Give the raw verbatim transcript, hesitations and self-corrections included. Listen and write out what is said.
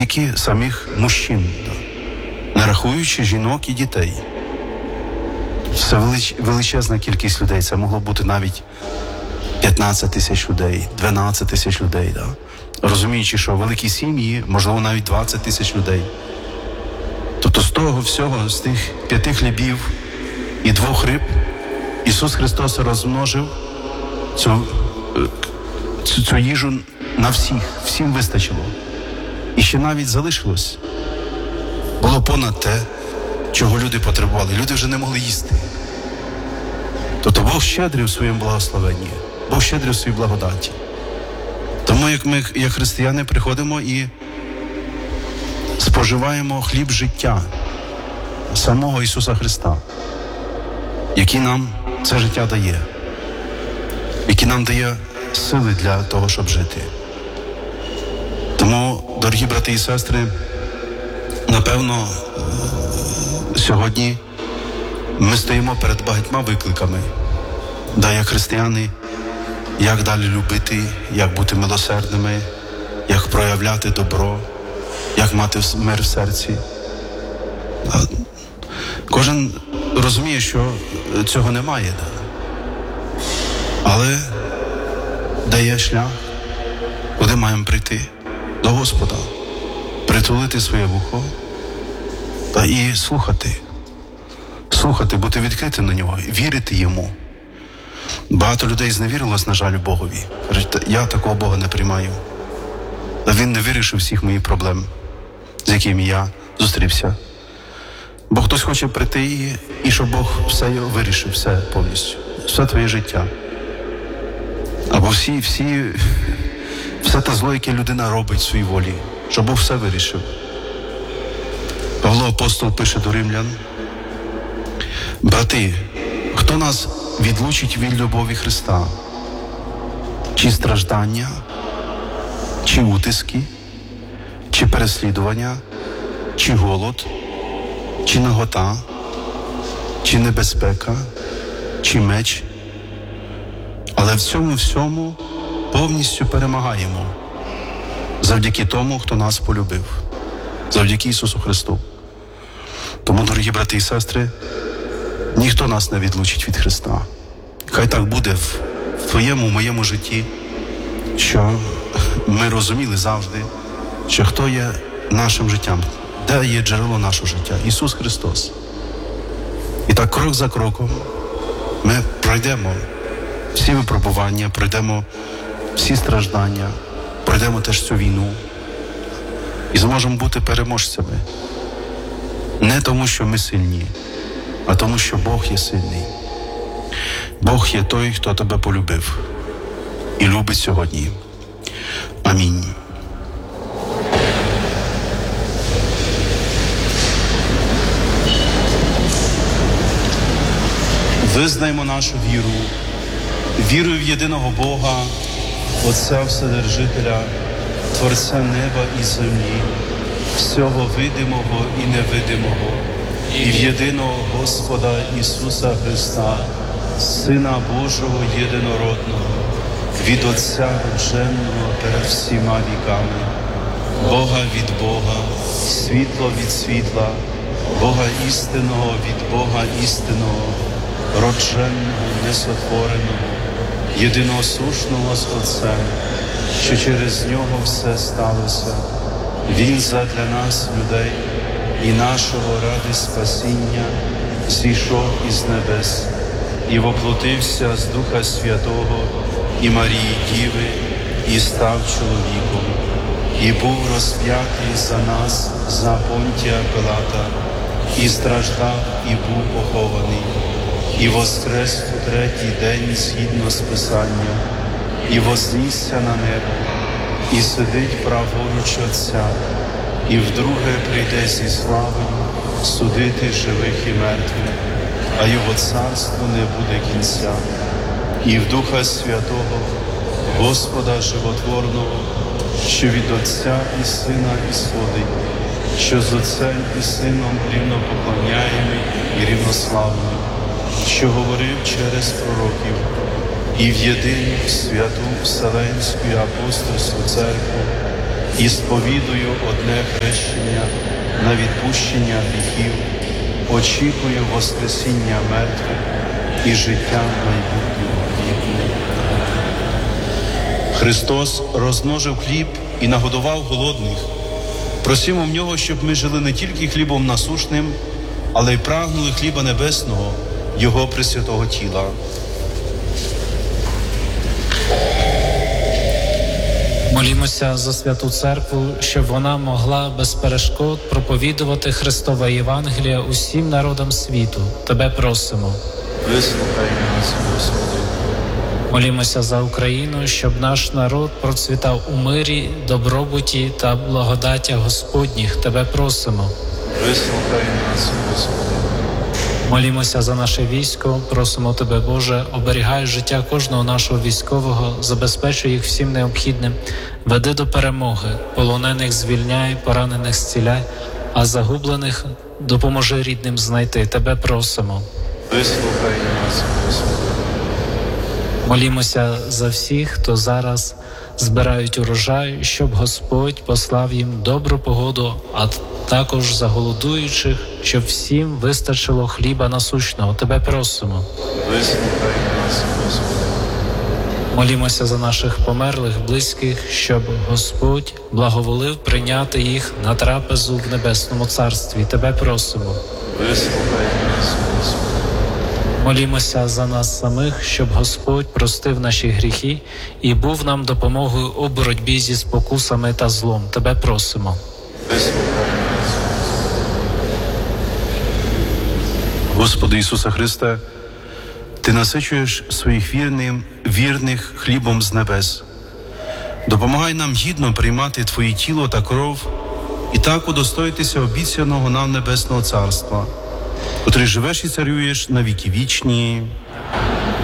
тільки самих мужчин, не рахуючи жінок і дітей. Це велич, величезна кількість людей, це могло бути навіть п'ятнадцять тисяч людей, дванадцять тисяч людей. Да? Розуміючи, що великі сім'ї, можливо, навіть двадцять тисяч людей. Тобто з того всього, з тих п'яти хлібів і двох риб, Ісус Христос розмножив цю, цю, цю їжу на всіх, всім вистачило. І ще навіть залишилось. Було понад те, чого люди потребували. Люди вже не могли їсти. Тобто Бог щедрий в своєму благословенні, Бог щедрий в своїй благодаті. Тому як ми, як християни, приходимо і споживаємо хліб життя самого Ісуса Христа, який нам це життя дає, який нам дає сили для того, щоб жити. Тому, дорогі брати і сестри, напевно, сьогодні ми стоїмо перед багатьма викликами, да, як християни, як далі любити, як бути милосердними, як проявляти добро, як мати мир в серці. Кожен розуміє, що цього немає, да. Але дає шлях, куди маємо прийти до Господа, притулити своє вухо та і слухати. Слухати, бути відкритим на нього, вірити йому. Багато людей зневірилось, на жаль, Богові. Кажуть, я такого Бога не приймаю. Та він не вирішив всіх моїх проблем, з якими я зустрівся. Бо хтось хоче прийти і, і щоб Бог все вирішив, все повністю, все твоє життя. Або всі, всі, все те зло, яке людина робить в своїй волі, щоб Бог все вирішив. Павло апостол пише до римлян: брати, хто нас відлучить від любові Христа? Чи страждання, чи утиски, чи переслідування, чи голод, чи нагота, чи небезпека, чи меч? Але в цьому всьому повністю перемагаємо завдяки тому, хто нас полюбив, завдяки Ісусу Христу. Тому, дорогі брати і сестри, ніхто нас не відлучить від Христа. Хай так буде в, в твоєму, в моєму житті, що ми розуміли завжди, що хто є нашим життям, де є джерело нашого життя? Ісус Христос. І так крок за кроком ми пройдемо всі випробування, пройдемо всі страждання, пройдемо теж цю війну і зможемо бути переможцями. Не тому, що ми сильні, а тому, що Бог є сильний. Бог є той, хто тебе полюбив і любить сьогодні. Амінь. Визнаймо нашу віру, вірую в єдиного Бога, Отця Вседержителя, Творця неба і землі, всього видимого і невидимого, і в єдиного Господа Ісуса Христа, Сина Божого єдинородного, від Отця родженого перед всіма віками, Бога від Бога, світло від світла, Бога істинного від Бога істинного, родженого, несотвореного, єдиносушного з Отцем, що через Нього все сталося. Він задля нас, людей, і нашого ради спасіння зійшов із небес і воплотився з Духа Святого і Марії Діви, і став чоловіком, і був розп'ятий за нас, за Понтія Пилата, і страждав, і був похований, і воскрес у третій день згідно з Писанням, і вознісся на небо, і сидить праворуч Отця, і вдруге прийде зі славою судити живих і мертвих, а його царству не буде кінця. І в Духа Святого, Господа Животворного, що від Отця і Сина ісходить, що з Отцем і Сином рівно поклоняємий і рівнославний, що говорив через пророків, і в єдину святу Вселенську і апостольську церкву, і сповідую одне хрещення на відпущення гріхів, очікую воскресіння мертвих і життя майбутнього віку. Христос розмножив хліб і нагодував голодних. Просимо в Нього, щоб ми жили не тільки хлібом насушним, але й прагнули хліба небесного, Його пресвятого тіла. Молімося за Святу Церкву, щоб вона могла без перешкод проповідувати Христове Євангеліє усім народам світу. Тебе просимо. Вислухай нас, Господи. Молімося за Україну, щоб наш народ процвітав у мирі, добробуті та благодаттях Господніх. Тебе просимо. Вислухай нас, Господи. Молімося за наше військо, просимо Тебе, Боже, оберігай життя кожного нашого військового, забезпечуй їх всім необхідним, веди до перемоги, полонених звільняй, поранених зціляй, а загублених допоможи рідним знайти. Тебе просимо. Вислухай нас, Господи. Молімося за всіх, хто зараз збирають урожай, щоб Господь послав їм добру погоду, а також за голодуючих, щоб всім вистачило хліба насущного. Тебе просимо. Вислухай нас, Господи. Молімося за наших померлих близьких, щоб Господь благоволив прийняти їх на трапезу в Небесному Царстві. Тебе просимо. Вислухай нас, Господи. Молімося за нас самих, щоб Господь простив наші гріхи і був нам допомогою у боротьбі зі спокусами та злом. Тебе просимо. Вислухай нас. Господи Ісусе Христе, Ти насичуєш своїх вірним, вірних хлібом з небес. Допомагай нам гідно приймати Твоє тіло та кров і так удостоїтися обіцяного нам Небесного Царства, котрий живеш і царюєш на віки вічні.